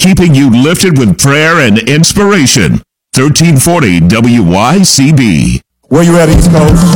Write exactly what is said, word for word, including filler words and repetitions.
keeping you lifted with prayer and inspiration. thirteen forty W Y C B. Where you at, East Coast?